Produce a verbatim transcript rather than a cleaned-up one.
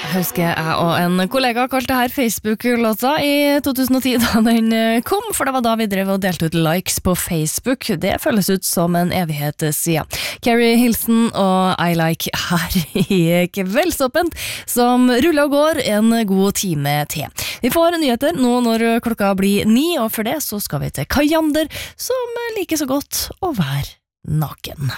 Husker jeg og en kollega kalte her Facebook-låta i to tusen og ti da den kom, for det var da vi drev og delte ut likes på Facebook. Det føles ut som en evighet siden. Carrie Hilson og I Like her i Kveldsåpent, som ruller og går en god time til. Vi får nyheter nå når klokka blir ni, og for det så skal vi til Kajander, som liker så godt å være naken.